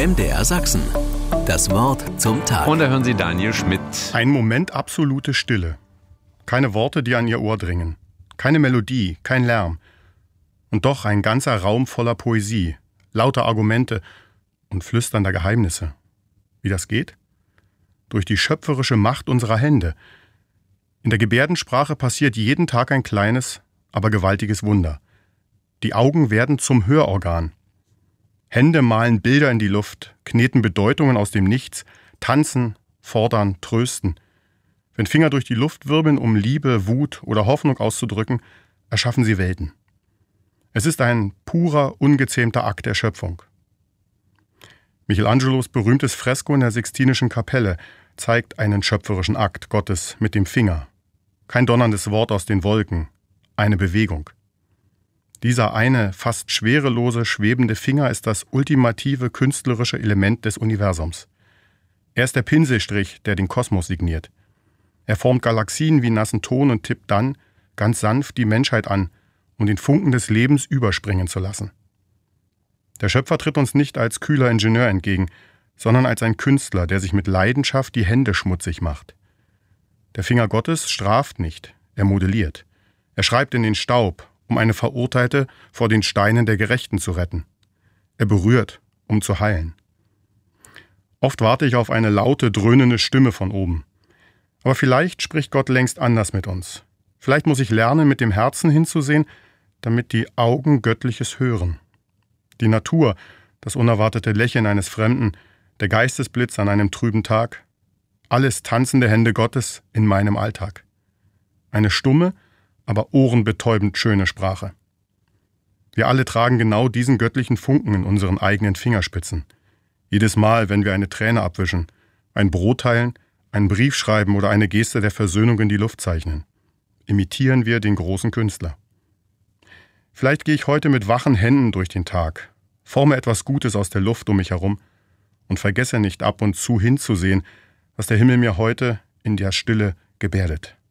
MDR Sachsen. Das Wort zum Tag. Und da hören Sie Daniel Schmidt. Ein Moment absolute Stille. Keine Worte, die an Ihr Ohr dringen. Keine Melodie, kein Lärm. Und doch ein ganzer Raum voller Poesie, lauter Argumente und flüsternder Geheimnisse. Wie das geht? Durch die schöpferische Macht unserer Hände. In der Gebärdensprache passiert jeden Tag ein kleines, aber gewaltiges Wunder. Die Augen werden zum Hörorgan. Hände malen Bilder in die Luft, kneten Bedeutungen aus dem Nichts, tanzen, fordern, trösten. Wenn Finger durch die Luft wirbeln, um Liebe, Wut oder Hoffnung auszudrücken, erschaffen sie Welten. Es ist ein purer, ungezähmter Akt der Schöpfung. Michelangelos berühmtes Fresko in der Sixtinischen Kapelle zeigt einen schöpferischen Akt Gottes mit dem Finger. Kein donnerndes Wort aus den Wolken, eine Bewegung. Dieser eine, fast schwerelose, schwebende Finger ist das ultimative künstlerische Element des Universums. Er ist der Pinselstrich, der den Kosmos signiert. Er formt Galaxien wie nassen Ton und tippt dann, ganz sanft, die Menschheit an, um den Funken des Lebens überspringen zu lassen. Der Schöpfer tritt uns nicht als kühler Ingenieur entgegen, sondern als ein Künstler, der sich mit Leidenschaft die Hände schmutzig macht. Der Finger Gottes straft nicht, er modelliert. Er schreibt in den Staub, um eine Verurteilte vor den Steinen der Gerechten zu retten. Er berührt, um zu heilen. Oft warte ich auf eine laute, dröhnende Stimme von oben. Aber vielleicht spricht Gott längst anders mit uns. Vielleicht muss ich lernen, mit dem Herzen hinzusehen, damit die Augen Göttliches hören. Die Natur, das unerwartete Lächeln eines Fremden, der Geistesblitz an einem trüben Tag, alles tanzende Hände Gottes in meinem Alltag. Eine stumme, aber ohrenbetäubend schöne Sprache. Wir alle tragen genau diesen göttlichen Funken in unseren eigenen Fingerspitzen. Jedes Mal, wenn wir eine Träne abwischen, ein Brot teilen, einen Brief schreiben oder eine Geste der Versöhnung in die Luft zeichnen, imitieren wir den großen Künstler. Vielleicht gehe ich heute mit wachen Händen durch den Tag, forme etwas Gutes aus der Luft um mich herum und vergesse nicht ab und zu hinzusehen, was der Himmel mir heute in der Stille gebärdet.